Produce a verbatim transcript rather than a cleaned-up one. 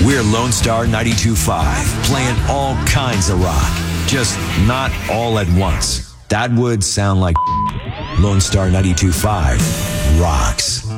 We're Lone Star ninety-two point five, playing all kinds of rock, just not all at once. That would sound like Lone Star ninety-two point five rocks.